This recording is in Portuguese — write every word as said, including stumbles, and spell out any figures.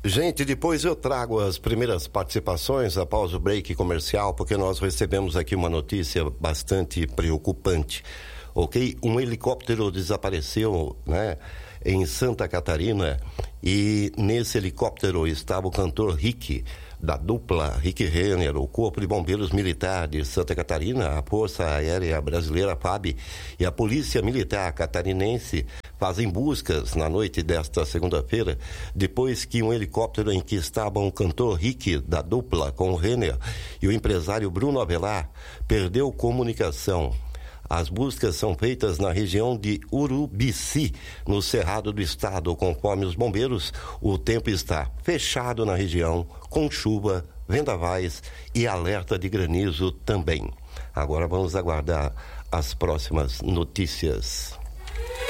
Gente, depois eu trago as primeiras participações após o break comercial, porque nós recebemos aqui uma notícia bastante preocupante, ok? Um helicóptero desapareceu, né, em Santa Catarina, e nesse helicóptero estava o cantor Rick, da dupla Rick Renner, o Corpo de Bombeiros Militar de Santa Catarina, a Força Aérea Brasileira, F A B, e a Polícia Militar Catarinense fazem buscas na noite desta segunda-feira, depois que um helicóptero em que estavam o cantor Rick, da dupla, com o Renner, e o empresário Bruno Avelar, perdeu comunicação. As buscas são feitas na região de Urubici, no Cerrado do Estado. Conforme os bombeiros, o tempo está fechado na região, com chuva, vendavais e alerta de granizo também. Agora vamos aguardar as próximas notícias.